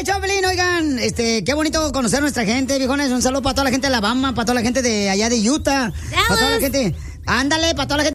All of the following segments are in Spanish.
Choplin, oigan, qué bonito conocer a nuestra gente, viejones. Un saludo para toda la gente de Alabama, para toda la gente de allá de Utah, para toda la gente, ándale, para toda la gente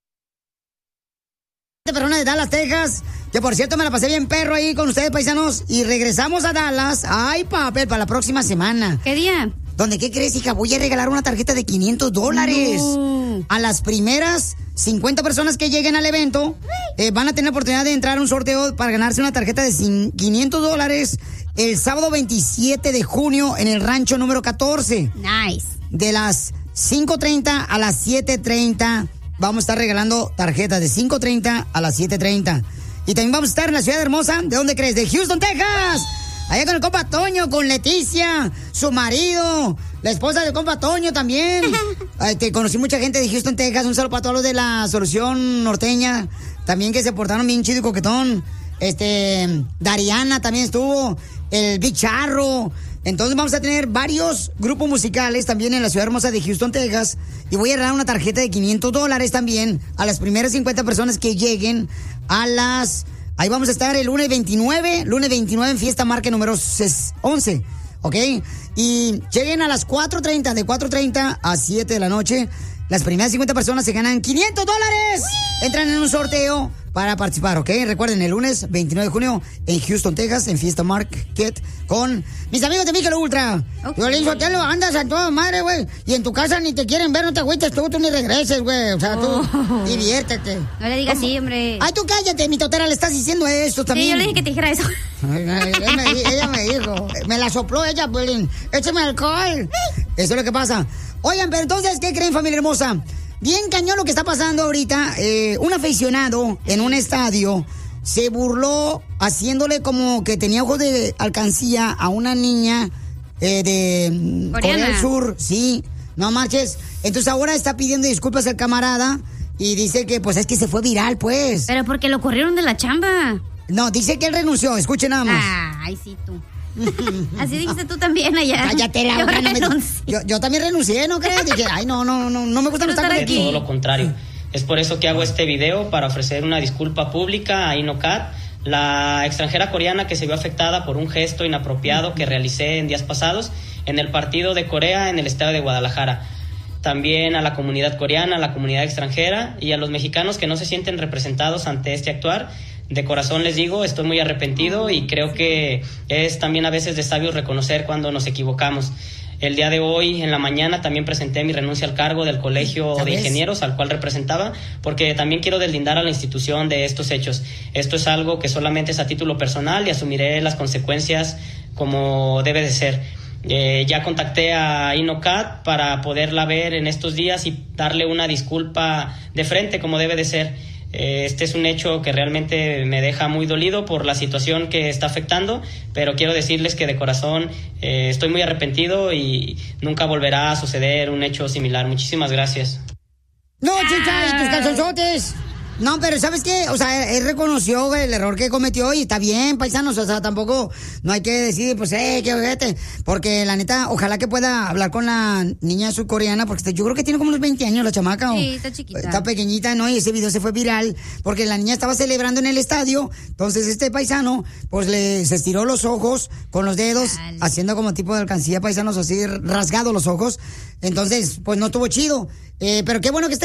de personas de Dallas, Texas. Que por cierto me la pasé bien perro ahí con ustedes, paisanos. Y regresamos a Dallas. Ay, papel, para la próxima semana. ¿Qué día? ¿Dónde qué crees, hija? Voy a regalar una tarjeta de $500. No. A las primeras 50 personas que lleguen al evento van a tener la oportunidad de entrar a un sorteo para ganarse una tarjeta de $500 el sábado 27 de junio en el rancho número 14. Nice. De las 5:30 a las 7:30 vamos a estar regalando tarjetas de 5:30 a las 7:30. Y también vamos a estar en la ciudad hermosa. ¿De dónde crees? De Houston, Texas. Allá con el compa Toño, con Leticia, su marido, la esposa del compa Toño también. Conocí mucha gente de Houston, Texas. Un saludo para todos los de la Solución Norteña. También que se portaron bien chido y coquetón. Dariana también estuvo. El Big Charro. Entonces vamos a tener varios grupos musicales también en la ciudad hermosa de Houston, Texas. Y voy a regalar una tarjeta de $500 también a las primeras 50 personas que lleguen a las... Ahí vamos a estar el lunes 29 en Fiesta Market número 11, ¿ok? Y lleguen a las 4:30, de 4:30 a 7 de la noche. Las primeras 50 personas se ganan $500. Entran en un sorteo para participar, ¿ok? Recuerden, el lunes 29 de junio en Houston, Texas, en Fiesta Market, con mis amigos de Michelob Ultra. Violín Sotelo, andas a toda madre, güey. Y en tu casa ni te quieren ver, no te agüites tú ni regreses, güey. O sea, tú diviértete. No le digas así, hombre. Ay, tú cállate, mi totera, le estás diciendo esto también. Sí, yo le dije que te dijera eso. Ella me dijo, me la sopló ella, Violín. Échame alcohol. Eso es lo que pasa. Oigan, pero entonces, ¿qué creen, familia hermosa? Bien cañón lo que está pasando ahorita. Un aficionado en un estadio se burló haciéndole como que tenía ojos de alcancía a una niña de Corea del Sur. Sí, no marches. Entonces ahora está pidiendo disculpas al camarada y dice que pues es que se fue viral, pues. Pero porque lo corrieron de la chamba. No, dice que él renunció. Escuchen nada más. Ay, sí, tú. Así dijiste tú también allá. Cállate la boca, yo también renuncié, ¿no crees? Dije, ay, no me gusta estar aquí. Todo lo contrario. Es por eso que hago este video, para ofrecer una disculpa pública a Inokat, la extranjera coreana que se vio afectada por un gesto inapropiado que realicé en días pasados en el partido de Corea en el estado de Guadalajara. También a la comunidad coreana, a la comunidad extranjera y a los mexicanos que no se sienten representados ante este actuar. De corazón les digo, estoy muy arrepentido y creo que es también a veces de sabios reconocer cuando nos equivocamos. El día de hoy, en la mañana, también presenté mi renuncia al cargo del Colegio de Ingenieros, al cual representaba, porque también quiero deslindar a la institución de estos hechos. Esto es algo que solamente es a título personal y asumiré las consecuencias como debe de ser. Ya contacté a Inokat para poderla ver en estos días y darle una disculpa de frente como debe de ser. Este es un hecho que realmente me deja muy dolido por la situación que está afectando, pero quiero decirles que de corazón estoy muy arrepentido y nunca volverá a suceder un hecho similar. Muchísimas gracias. No, chica, y tus calzonzotes. No, pero ¿sabes qué? O sea, él reconoció el error que cometió y está bien, paisanos. O sea, tampoco no hay que decir, pues, qué ojete. Porque la neta, ojalá que pueda hablar con la niña surcoreana, porque yo creo que tiene como unos 20 años la chamaca. Sí, está chiquita. Está pequeñita, ¿no? Y ese video se fue viral porque la niña estaba celebrando en el estadio. Entonces este paisano, pues, se estiró los ojos con los dedos, haciendo como tipo de alcancía, paisanos, así rasgado los ojos. Entonces, pues, no estuvo chido. Pero qué bueno que esté